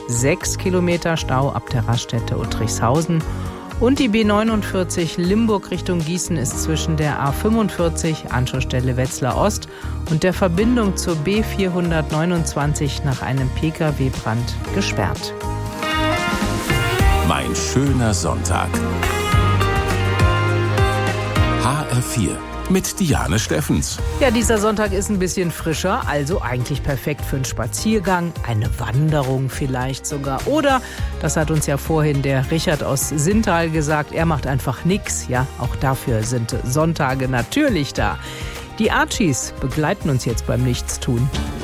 6 Kilometer Stau ab der Raststätte Uttrichshausen. Und die B49 Limburg Richtung Gießen ist zwischen der A45 Anschlussstelle Wetzlar Ost und der Verbindung zur B429 nach einem Pkw-Brand gesperrt. Mein schöner Sonntag. HR4 mit Diane Steffens. Ja, dieser Sonntag ist ein bisschen frischer, also eigentlich perfekt für einen Spaziergang, eine Wanderung vielleicht sogar. Oder, das hat uns ja vorhin der Richard aus Sinntal gesagt, er macht einfach nichts. Ja, auch dafür sind Sonntage natürlich da. Die Archies begleiten uns jetzt beim Nichtstun.